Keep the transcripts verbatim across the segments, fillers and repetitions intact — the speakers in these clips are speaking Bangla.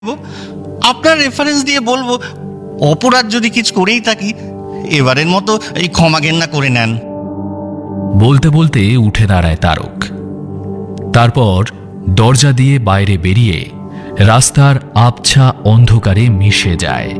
আপনার রেফারেন্স দিয়ে বলবো, অপরাধ যদি কিছু করেই থাকি এবারের মতো এই ক্ষমা ঘেন্না করে নেন। বলতে বলতে উঠে দাঁড়ায় তারক। তারপর দরজা দিয়ে বাইরে বেরিয়ে রাস্তার আবছা অন্ধকারে মিশে যায়।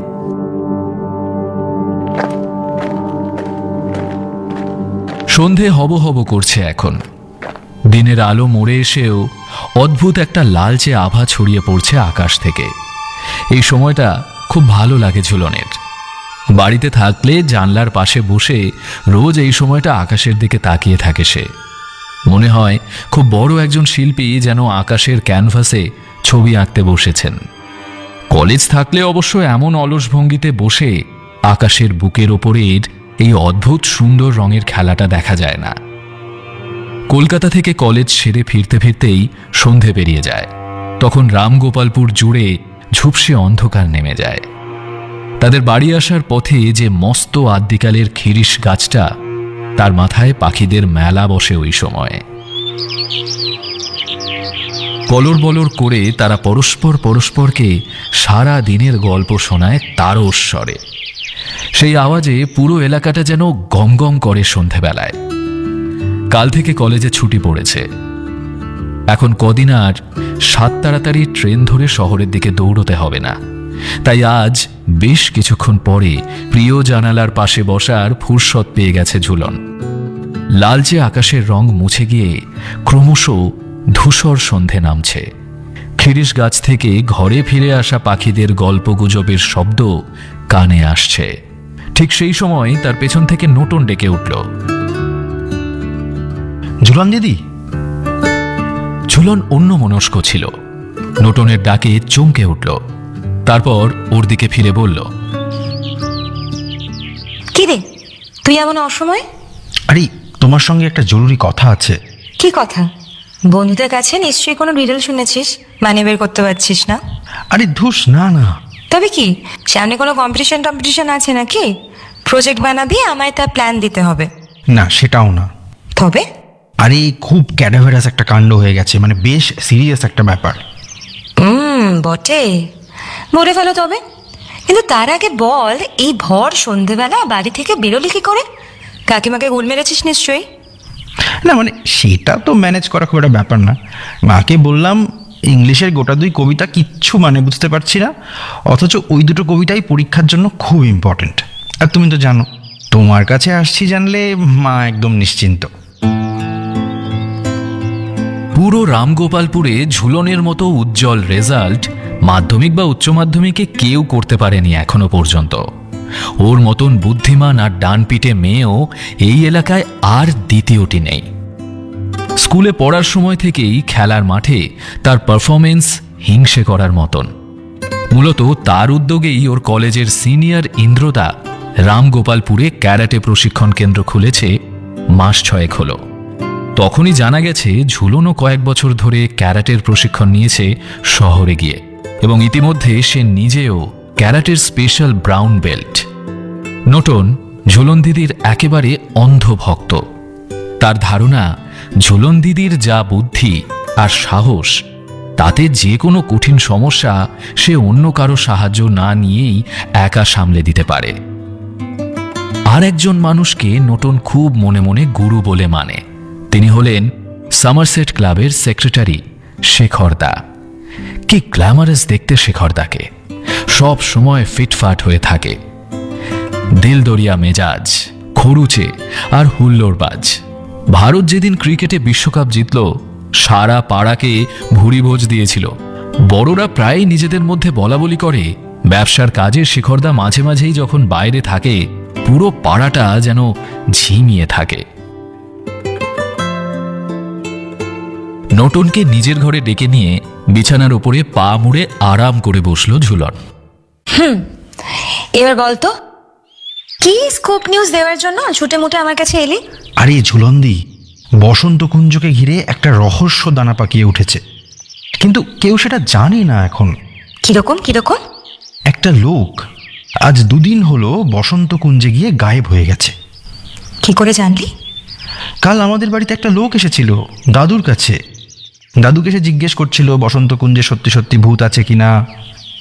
সন্ধে হব হব করছে এখন। দিনের আলো মরে এসেও অদ্ভুত একটা লালচে আভা ছড়িয়ে পড়ছে আকাশ থেকে। এই সময়টা খুব ভালো লাগে ঝুলনের। বাড়িতে থাকলে জানলার পাশে বসে রোজ এই সময়টা আকাশের দিকে তাকিয়ে থাকে সে। মনে হয় খুব বড় একজন শিল্পী যেন আকাশের ক্যানভাসে ছবি আঁকতে বসেছেন। কলেজ থাকলে অবশ্য এমন অলস ভঙ্গিতে বসে আকাশের বুকের ওপরের এই অদ্ভুত সুন্দর রঙের খেলাটা দেখা যায় না। কলকাতা থেকে কলেজ সেরে ফিরতে ফিরতেই সন্ধে পেরিয়ে যায়। তখন রামগোপালপুর জুড়ে ঝুপসে অন্ধকার নেমে যায়। তাদের বাড়ি আসার পথে যে মস্ত আদ্যিকালের খিরিস গাছটা, তার মাথায় পাখিদের মেলা বসে ওই সময়ে। কলর বলর করে তারা পরস্পর পরস্পরকে সারা দিনের গল্প শোনায় তারস্বরে। স্বরে। সেই আওয়াজে পুরো এলাকাটা যেন গম গম করে সন্ধেবেলায়। কাল থেকে কলেজে ছুটি পড়েছে। এখন কদিন আর সাত তাড়াতাড়ি ট্রেন ধরে শহরের দিকে দৌড়তে হবে না। তাই আজ বেশ কিছুক্ষণ পরে প্রিয় জানালার পাশে বসার ফুরসত পেয়ে গেছে ঝুলন। লালচে আকাশের রং মুছে গিয়ে ক্রমশ ধূসর সন্ধে নামছে। খিরিস গাছ থেকে ঘরে ফিরে আসা পাখিদের গল্পগুজবের শব্দ কানে আসছে। ঠিক সেই সময় তার পেছন থেকে নোটন ডেকে উঠল, ঝুলন দিদি। ঝুলন অন্য মনস্ক ছিল। নোটনের ডাকে চমকে উঠল। তারপর ওর দিকে ফিরে বলল, কি রে তুই এমন অসময়? আরে তোমার সঙ্গে একটা জরুরি কথা আছে। কি কথা? বন্ধুদের কাছে নিশ্চয়ই কোনো রিডল শুনেছিস, মানে বের করতে পারছিস না? আরে ধুস, না না। তবে কি সামনে কোনো কম্পিটিশন টম্পিটিশন আছে নাকি? প্রজেক্ট বানাবি, আমায় তার প্ল্যান দিতে হবে। না, সেটাও না। তবে? আরে খুব ক্যাডাভারাস একটা কাণ্ড হয়ে গেছে, মানে বেশ সিরিয়াস একটা ব্যাপার। হুম বটে, বলে ফেলো তবে। কিন্তু তার আগে বল, এই ভর সন্ধেবেলা বাড়ি থেকে বেরোলি কি করে? কাকিমাকে গুল মেরেছিস নিশ্চয়ই? না মানে সেটা তো ম্যানেজ করা খুব একটা ব্যাপার না। মাকে বললাম ইংলিশের গোটা দুই কবিতা কিচ্ছু মানে বুঝতে পারছি না, অথচ ওই দুটো কবিতাই পরীক্ষার জন্য খুব ইম্পর্টেন্ট। আর তুমি তো জানো, তোমার কাছে আসছি জানলে মা একদম নিশ্চিন্ত। পুরো রামগোপালপুরে ঝুলনের মতো উজ্জ্বল রেজাল্ট মাধ্যমিক বা উচ্চ মাধ্যমিকে কেউ করতে পারেনি এখনো পর্যন্ত। ওর মতন বুদ্ধিমান আর ডানপিটে মেয়েও এই এলাকায় আর দ্বিতীয়টি নেই। স্কুলে পড়ার সময় থেকেই খেলার মাঠে তার পারফরমেন্স হিংসে করার মতন। মূলত তার উদ্যোগেই ওর কলেজের সিনিয়র ইন্দ্রদা রামগোপালপুরে ক্যারাটে প্রশিক্ষণ কেন্দ্র খুলেছে মাস ছয়েক হলো। তখনই জানা গেছে ঝুলনও কয়েক বছর ধরে ক্যারাটের প্রশিক্ষণ নিয়েছে শহরে গিয়ে, এবং ইতিমধ্যে সে নিজেও ক্যারাটের স্পেশাল ব্রাউন বেল্ট। নোটন ঝুলন দিদির একেবারে অন্ধ ভক্ত। তার ধারণা ঝুলন দিদির যা বুদ্ধি আর সাহস, তাতে যে কোনো কঠিন সমস্যা সে অন্য কারো সাহায্য না নিয়েই একা সামলে দিতে পারে। আর একজন মানুষকে নোটন খুব মনে মনে গুরু বলে মানে। তিনি হলেন সামারসেট ক্লাবের সেক্রেটারি শেখর দা। কি গ্ল্যামারাস দেখতে শেখরদাকে! সব সময় ফিটফাট হয়ে থাকে, দিলদরিয়া মেজাজ, খরুচে আর হুল্লোড়বাজ। ভারত যেদিন ক্রিকেটে বিশ্বকাপ জিতল, সারা পাড়াকে ভুরিভোজ দিয়েছিল। বড়রা প্রায় নিজেদের মধ্যে বলাবলি করে, ব্যবসার কাজে শেখরদা মাঝে মাঝেই যখন বাইরে থাকে পুরো পাড়াটা যেন ঝিমিয়ে থাকে। নোটনকে নিজের ঘরে ডেকে নিয়ে বিছানার উপরে পা মুড়ে আরাম করে বসলো ঝুলন। হুম এবার বলতো, কি স্কুপ নিউজ দেওয়ার জন্য ছুটে মুটে আমার কাছে এলি? আরে ঝুলন্দি, বসন্ত কুঞ্জকে ঘিরে একটা রহস্য দানা পাকিয়ে উঠেছে, কিন্তু কেউ সেটা জানে না এখন। কিরকম কিরকম? একটা লোক আজ দুদিন হলো বসন্ত কুঞ্জে গিয়ে গায়েব হয়ে গেছে। কি করে জানলি? কাল আমাদের বাড়িতে একটা লোক এসেছিল দাদুর কাছে। দাদুকে সে জিজ্ঞেস করছিল বসন্ত কুঞ্জে সত্যি সত্যি ভূত আছে কিনা।